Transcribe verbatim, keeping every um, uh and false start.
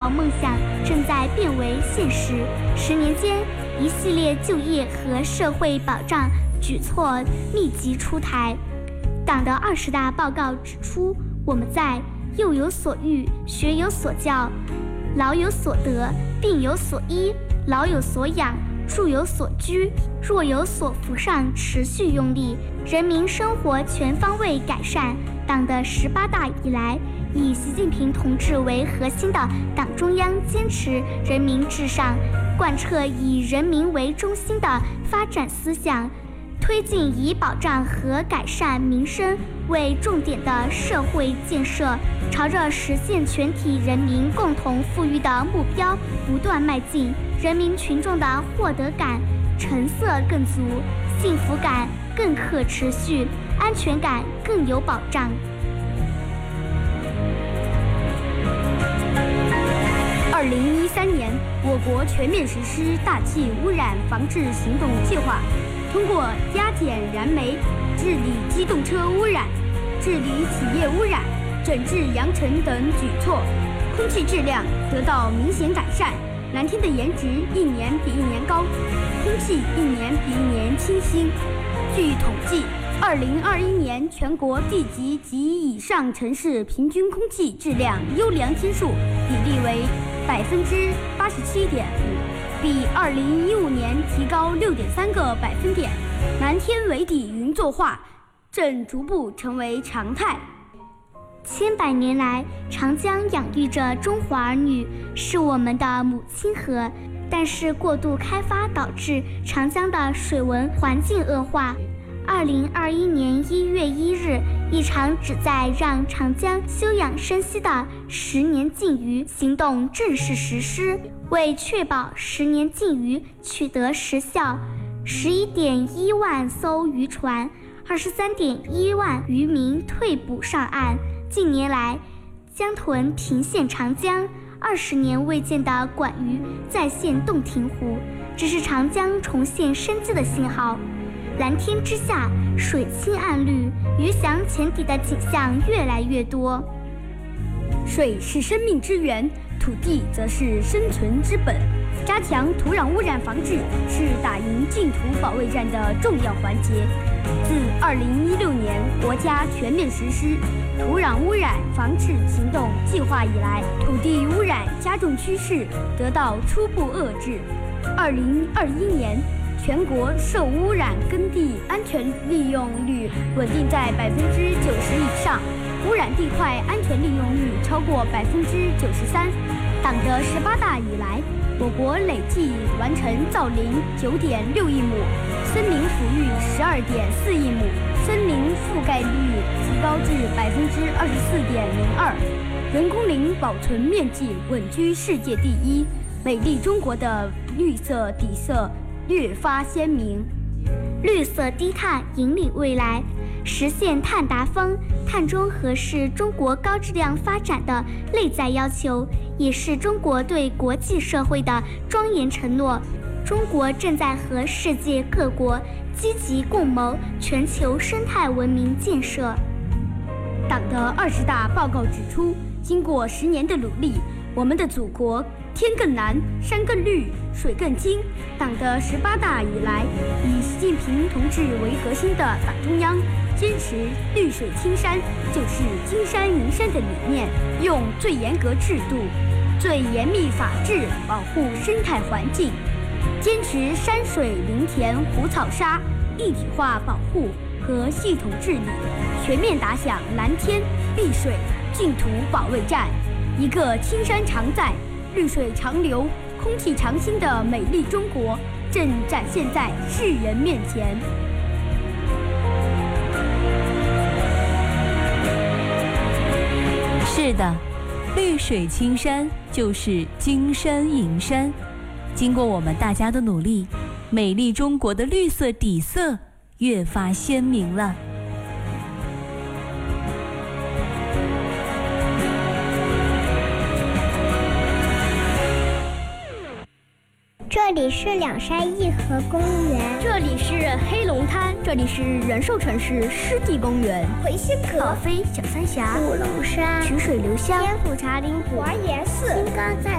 梦想正在变为现实。十年间，一系列就业和社会保障举措密集出台。党的二十大报告指出，我们在幼有所育、学有所教、老有所得、病有所医、老有所养、住有所居、若有所扶上持续用力，人民生活全方位改善。党的十八大以来，以习近平同志为核心的党中央坚持人民至上，贯彻以人民为中心的发展思想，推进以保障和改善民生为重点的社会建设，朝着实现全体人民共同富裕的目标不断迈进。人民群众的获得感、成色更足，幸福感更可持续，安全感更有保障。 二零一三年，我国全面实施大气污染防治行动计划，通过压减燃煤、治理机动车污染、治理企业污染、整治扬尘等举措，空气质量得到明显改善。蓝天的颜值一年比一年高，空气一年比一年清新。据统计，二零二一年全国地级及以上城市平均空气质量优良天数比例为百分之八十七点五，比二零一五年提高六点三个百分点。蓝天为底云作画正逐步成为常态。 千百年来，长江养育着中华儿女，是我们的母亲河。但是过度开发导致长江的水文环境恶化。二零二一年一月一日，一场旨在让长江休养生息的十年禁渔行动正式实施。为确保十年禁渔取得实效，十一点一万艘渔船，二十三点一万渔民退捕上岸。近年来，江豚频现长江，二十年未见的管鱼再现洞庭湖，这是长江重现生机的信号。蓝天之下，水清岸绿，鱼翔浅底的景象越来越多。 水是生命之源，土地则是生存之本。加强土壤污染防治是打赢净土保卫战的重要环节。自二零一六年国家全面实施土壤污染防治行动计划以来，土地污染加重趋势得到初步遏制。二零二一年，全国受污染耕地安全利用率稳定在百分之九十以上，污染地块安全利用率超过百分之九十三。党的十八大以来，我国累计完成造林九点六亿亩，森林抚育十二点四亿亩，森林覆盖率提高至百分之二十四点零二，人工林保存面积稳居世界第一。美丽中国的绿色底色越发鲜明。 绿色低碳引领未来，实现碳达峰。碳中和是中国高质量发展的内在要求，也是中国对国际社会的庄严承诺。中国正在和世界各国积极共谋全球生态文明建设。 党的二十大报告指出，经过十年的努力，我们的祖国天更蓝，山更绿，水更清。党的十八大以来，以习近平同志为核心的党中央坚持绿水青山就是金山银山的理念，用最严格制度、最严密法治保护生态环境，坚持山水林田湖草沙一体化保护和系统治理，全面打响蓝天绿水净土保卫战。一个青山常在、绿水长流、空气常新的美丽中国正展现在世人面前。 是的，绿水青山就是金山银山。经过我们大家的努力，美丽中国的绿色底色越发鲜明了。 这里是两山一河公园， 这里是黑龙滩，这里是人寿城市湿地公园， 回心阁、 宝飞小三峡、 五龙山、 曲水流香、 天府茶陵谷、 华严寺、 金刚赞